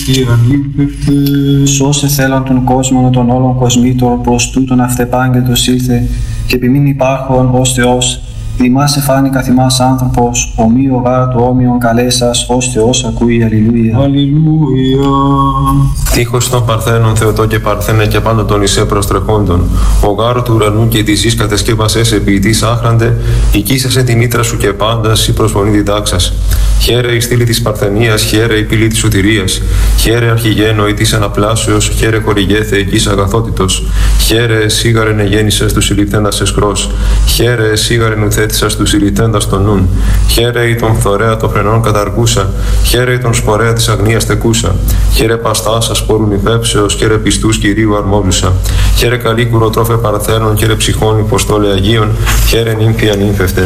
Σώσε θέλαν τον κόσμο των όλων κοσμήτων, προς τούτον αυτεπάγγελτος ήλθε και επιμήν υπάρχον ως Θεός. Δημάς εφάνει καθημάς άνθρωπος, ομοίο γάρ του όμοιον καλέσας, ως Θεός ακούει, αλληλούια. Αλληλούια. Τείχος των Παρθένων Θεοτό και Παρθένε και πάνω των Ισέ προστρεχόντων. Ο γάρο του ουρανού και της γης κατεσκεύασες ποιητής άχραντε, οικίσασε τη μήτρα σου και πάντας η προσφωνή διδάξας. Χαίρε η στήλη της Παρθενίας, χαίρε η πύλη της σωτηρίας. Χαίρε αρχηγέ νοητής αναπλάσεως, χαίρε χορηγέ θεϊκής αγαθότητος. Χαίρε σίγαρεν εγέννησες τους συλληφθέντας εσχρός. Χαίρε σίγαρεν ουθέτησας τους συλληφθέντας των νουν. Χαίρε η τον φθορέα των φρενών καταργούσα. Χαίρε η τον σπορέα της αγνίας τεκούσα. Χαίρε παστάσα σπόρουν υπέψεως, χαίρε πιστούς Κυρίου αρμόζουσα. Χαίρε καλή κουροτρόφε Παρθένων, χαίρε ψυχών υποστόλε Αγίων. Χαίρε νύμφια νύμφευτε.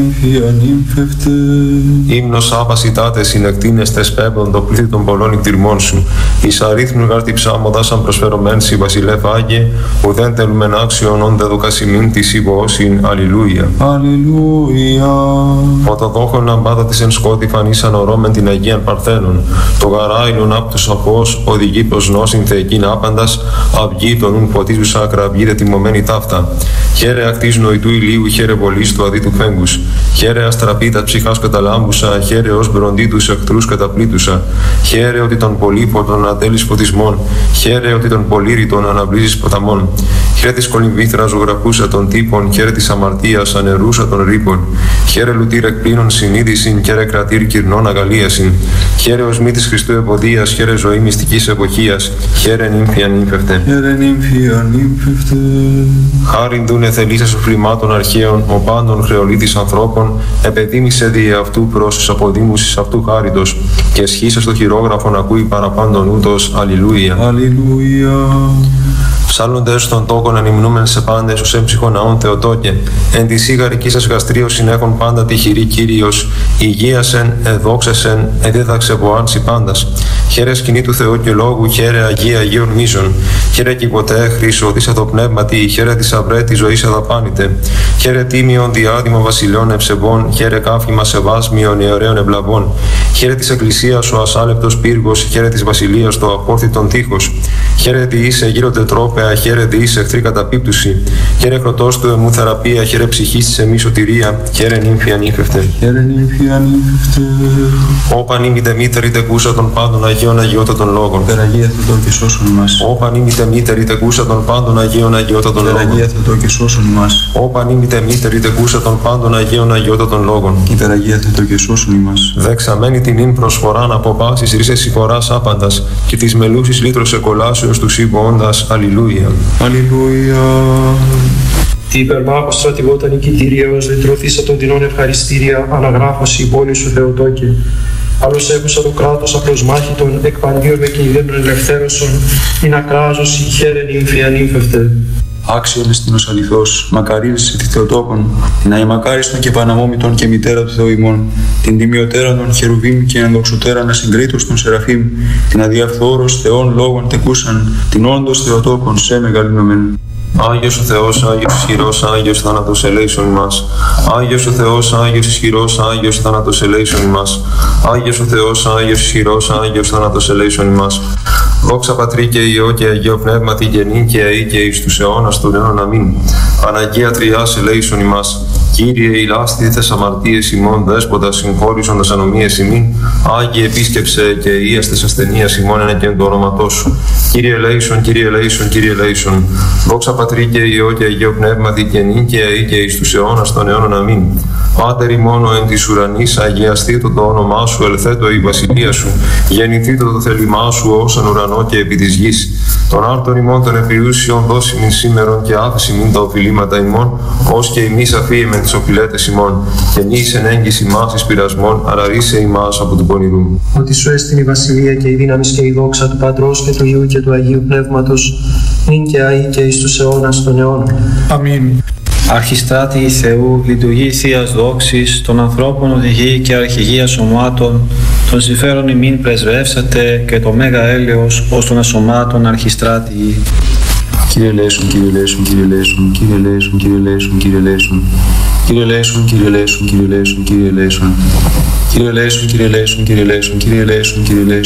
Ύμνος άπασιτάτε συνεκτίνεστες πέμπτον το πλήθη των πολλών εκτιρμών σου. Εις αρίθμου γάρτη ψάμοδα σαν προσφερωμέν σι βασιλεύ Άγιε, ουδέν τελουμεν άξιον όντε δοκασιμήν της υπόωσιν. Αλληλούια. Αλληλούια. Οτοδόχον αμπάδα της εν σκότη φανήσαν ορώμεν την Αγίαν Παρθένων. Το γαράιλον απ' τους αφός οδηγεί προς νόσιν θεϊκήν άπαντας, αυγή τον ουν ποτίζουσα ακραυγίδε τιμωμένη ταύτα. Χαίρε ακτής νοητού ηλίου, χαίρε βολής του αδίτου φέγγους. Χαίρε αστραπίτα ψυχάς καταλάμπουσα, χαίρε ως μπροντί τους εχθρούς καταπλήτουσα. Χαίρε ότι τον πολύποτον ατέλεις φωτισμών, χαίρε ότι τον πολύρητον αναβλύζεις ποταμών. Χαίρε της κολυμβήθρας ζωγραφούσα των τύπων, χαίρε της αμαρτίας ανερούσα των ρήπων. Χαίρε λουτήρ εκπίνων συνείδησιν, χαίρε κρατήρ κυρνών αγαλίασιν. Χαίρε ως μύτης Χριστού ευωδίας, χαίρε ζωή μυστικής εποχίας. Χαίρε νύμφια νύμφευτε. Χαίρε νύμφια νύμφευτε. Χάριν δούνε θελήσας φλημάτων αρχαίων, ο πάντων χρεολίτης ανθρώπων, επεδίμησε δι' αυτού προς αποδήμουσης αυτού χάριτος, και σχήσε στο χειρόγραφον ακούει παραπάντων ούτως. Αλληλούια. Αλληλούια. Ψάλλοντες των τόκων ανυμνούμεν σε πάντες ως έμψυχον ναών Θεοτόκε. Εν τη σίγαρική σας γαστρείο συνέχον πάντα τη χειρή Κύριος. Υγείασεν, εδόξεσεν, εδίδαξε βοάνση πάντας. Χαίρε σκηνή του Θεού και λόγου, χαίρε Αγία Αγίων μίζων. Χαίρε κι ποτέ χρήσο, δίσα το πνεύματι, χαίρε τη αυρέ τη ζωή αδαπάνητε. Χαίρε τίμιον διάδημα βασιλιών ευσεβών, χαίρε κάφημα σεβάσμιων αιωραίων ευλαβών. Χαίρε τη Εκκλησίας ο ασάλεπτος πύργος, χαίρε τη βασιλείας το απόρθητον τείχος. Χαίρε τη είσαι γύρω τετρόπαια, χαίρε τη είσαι εχθρή καταπίπτουση. Χαίρε χρωτός του εμού θεραπεία, χαίρε ψυχής της εμείς σωτηρία. Χαίρε νύμφια νύμφευτε. Χαίρε νύμφια νύμφευτε. Όπαν ημιτε μήτερη τεκούσα των πάντων Αγίων αγιότατων λόγων. Υπεραγία Θεοτό και σώσον ημάς. Όπαν ημιτε μήτερη τεκούσα των πάντων Αγίων αγιότατων λόγων. Υπεραγία Θεοτό και σώσον ημάς. Όπαν ημιτε μήτερη τεκούσα των πάντων Αγίων αγιότατων λόγων. Υπεραγία Θεοτό και σώσον ημάς. Δεξαμένη την ύν προσφοράν από πάσης ρίσες συγχωράς άπαντας, και της μελούσης λύτρος εκολάσεως του σύμβοντας. Αλληλούια. Αλληλούια. Τι υπερμάχος στρατηγότα νικητήριος, λυτρωθήσα των δεινών ευχαριστήρια, αναγράφωση η πόλη σου Θεοτόκε. Άλλος έχουσα το κράτος απλώς μάχητον, εκπαντίων με κινδύνων ελευθέρωσον, ειν ακράζωση, χαίρε νύμφια νύμφευτε. Άξιον εστίνος αληθώς, μακαρίζεσαι τη Θεοτόκον, την αημακάριστον και παναμόμητον και μητέρα του Θεού ημών, την τιμιωτέρα των χερουβίμ και ενδοξωτέρα να συγκρίτως των Σεραφείμ, την αδιαφθόρος Θεών λόγων τεκούσαν, την όντως Θεοτόκον σε μεγαλύνομεν. Άγιος ο Θεός, Άγιος ισχυρός, Άγιος θάνατος ελέησον ημάς. Άγιος ο Θεός, Άγιος ισχυρός, Άγιος θάνατος ελέησον ημάς. Άγιος ο Θεός, Άγιος ισχυρός, Άγιος θάνατος ελέησον ημάς. Δόξα Πατρί και Υιό και Αγίο Πνεύματι και νυν και αεί και εις τους αιώνας των αιώνων. Αμήν. Παναγία Τριάς ελέησον ημάς. Κύριε ηλάστηθες αμαρτίες ημών, δέσποτα συγχώρησον τας ανομίες ημίν. Άγιε επίσκεψε και ίαστες ασθενείας ημών εν και εν το όνοματό σου. Κύριε ελέησον, Κύριε ελέησον, Κύριε ελέησον. Δόξα Πατρί και Υιό και Αγίο Πνεύματι και νυν και αεί και εις τους αιώνας των αιώνων. Αμήν. Πάτερ ημών εν της ουρανής, αγιαστήτω το όνομά σου, ελθέτω η βασιλεία σου. Γεννηθήτω το θέλημά σου ως εν ουρανό και επί της γης. Τον άρτον ημών των επιούσιων δώσιμην σήμερον και άφηση μην τα οφειλήματα ημών, ως και ημείς αφίεμεν τις οφειλέτες ημών. Και νης εν έγκυς ημάς εις πειρασμών, αραρίσε ημάς από του πονηρού. Ότι σου έστειν η βασιλεία και η δύναμη και η δόξα του Πατρός και του Υιού και του Αγίου Πνεύματος, νυν και αεί και εις τους αιώνας των αιώνων. Αμήν. Αρχιστράτη Θεού, λειτουργεί Θείας δόξης, των ανθρώπων οδηγεί και αρχηγία σωμάτων, των συμφέρον ημίν πρεσβεύσατε και το μέγα έλεος ως των ασωμάτων αρχιστράτη. Κύριε ελέησον, Κύριε ελέησον, Κύριε ελέησον, Κύριε ελέησον, Κύριε ελέησον, Κύριε ελέησον. Κύριε ελέησον, Κύριε ελέησον, Κύριε ελέησον, Κύριε ελέησον. Κύριε ελέησον, Κύριε ελέησον, Κύριε ελέησον, Κύριε ελέησον, Κύριε ελέησον.